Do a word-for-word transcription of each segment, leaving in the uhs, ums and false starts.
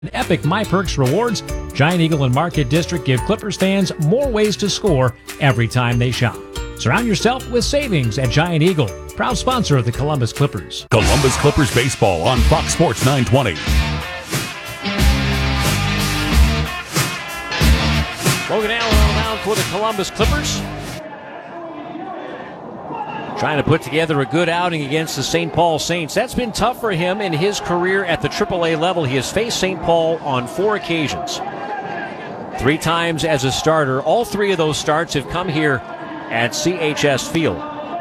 Epic MyPerks rewards, Giant Eagle and Market District give Clippers fans more ways to score every time they shop. Surround yourself with savings at Giant Eagle, proud sponsor of the Columbus Clippers. Columbus Clippers baseball on Fox Sports nine twenty. Logan Allen on the mound for the Columbus Clippers. Trying to put together a good outing against the Saint Paul Saints. That's been tough for him in his career at the triple A level. He has faced Saint Paul on four occasions. Three times as a starter. All three of those starts have come here at C H S Field.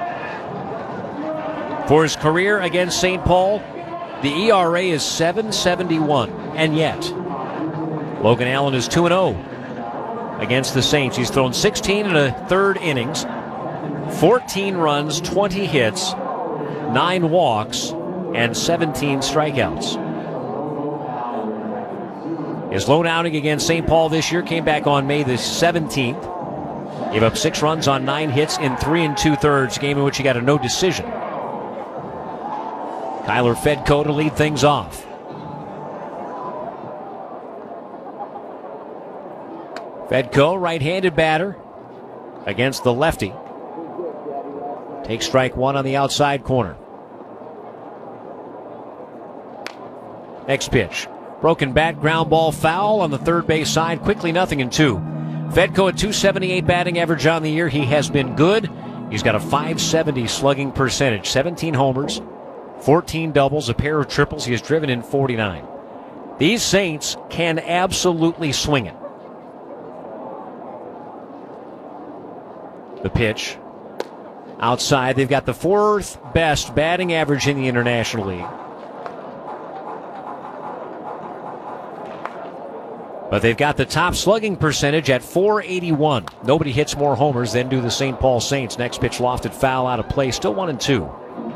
For his career against Saint Paul, the E R A is seven seventy-one. And yet, Logan Allen is two and oh against the Saints. He's thrown sixteen and a third innings. fourteen runs, twenty hits, nine walks, and seventeen strikeouts. His lone outing against Saint Paul this year came back on May the seventeenth. Gave up six runs on nine hits in three and two-thirds, game in which he got a no decision. Kyler Fedko to lead things off. Fedko, right-handed batter against the lefty. Takes strike one on the outside corner. Next pitch. Broken bat, ground ball, foul on the third base side. Quickly nothing in two. Fedko at two seventy-eight batting average on the year. He has been good. He's got a five seventy slugging percentage. seventeen homers, fourteen doubles, a pair of triples. He has driven in forty-nine. These Saints can absolutely swing it. The pitch. Outside, they've got the fourth best batting average in the International League. But they've got the top slugging percentage at four eighty-one. Nobody hits more homers than do the Saint Paul Saints. Next pitch lofted foul out of play. Still one and two.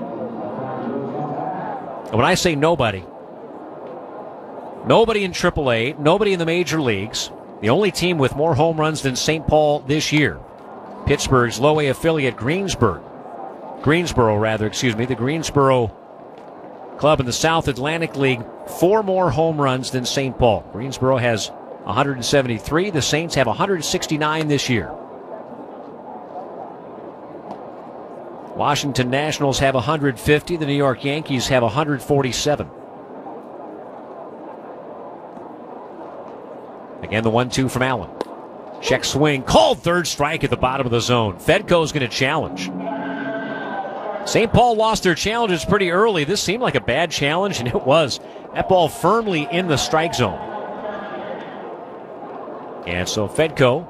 And when I say nobody, nobody in triple A, nobody in the major leagues. The only team with more home runs than Saint Paul this year. Pittsburgh's low A affiliate Greensburg. Greensboro, rather, excuse me. The Greensboro club in the South Atlantic League, four more home runs than Saint Paul. Greensboro has one hundred seventy-three. The Saints have one hundred sixty-nine this year. Washington Nationals have one hundred fifty. The New York Yankees have one hundred forty-seven. Again, the one two from Allen. Check swing. Called third strike at the bottom of the zone. Fedko's going to challenge. Saint Paul lost their challenges pretty early. This seemed like a bad challenge, and it was. That ball firmly in the strike zone. And so Fedko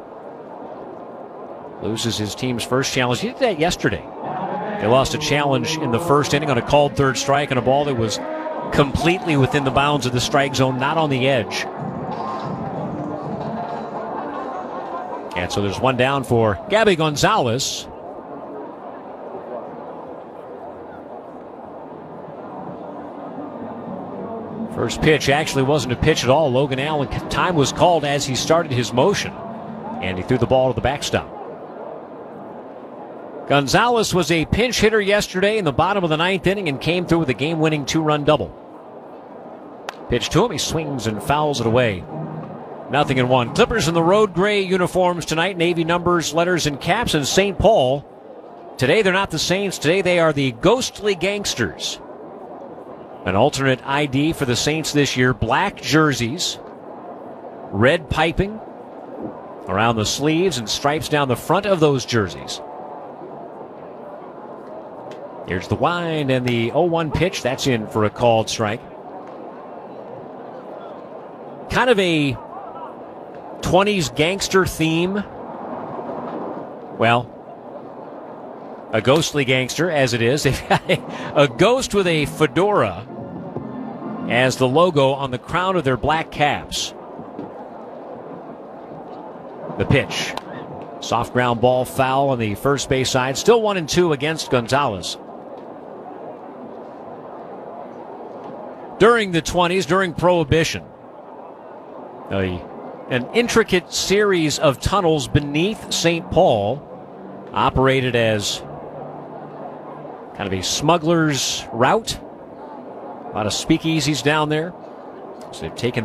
loses his team's first challenge. He did that yesterday. They lost a challenge in the first inning on a called third strike on a ball that was completely within the bounds of the strike zone, not on the edge. And so there's one down for Gabby Gonzalez. First pitch actually wasn't a pitch at all. Logan Allen, time was called as he started his motion, and he threw the ball to the backstop. Gonzalez was a pinch hitter yesterday in the bottom of the ninth inning and came through with a game-winning two-run double. Pitch to him, he swings and fouls it away. Nothing in one. Clippers in the road gray uniforms tonight. Navy numbers, letters, and caps. And Saint Paul, today they're not the Saints. Today they are the Ghostly Gangsters. An alternate I D for the Saints this year. Black jerseys, red piping around the sleeves, and stripes down the front of those jerseys. Here's the wind and the oh one pitch. That's in for a called strike. Kind of a twenties gangster theme. Well, a ghostly gangster, as it is. They've got a, a ghost with a fedora as the logo on the crown of their black caps. The pitch. Soft ground ball, foul on the first base side. Still one and two against Gonzalez. During the twenties, during Prohibition, a An intricate series of tunnels beneath Saint Paul operated as kind of a smuggler's route. A lot of speakeasies down there. They've taken